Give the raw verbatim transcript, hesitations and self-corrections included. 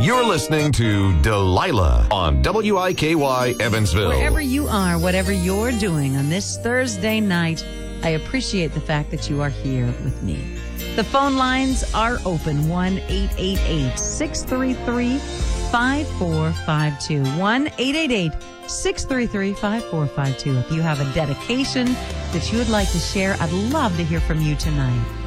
You're listening to Delilah on W I K Y Evansville. Wherever you are, whatever you're doing on this Thursday night, I appreciate the fact that you are here with me. The phone lines are open, one eight eight eight, six three three, five four five two. one eight eight eight, six three three, five four five two. If you have a dedication that you would like to share, I'd love to hear from you tonight.